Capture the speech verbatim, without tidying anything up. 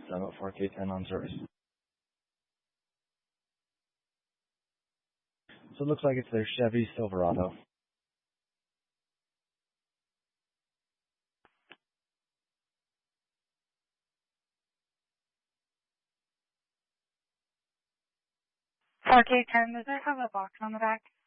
Summit four K ten on service. So it looks like it's their Chevy Silverado. four K ten, does it have a box on the back?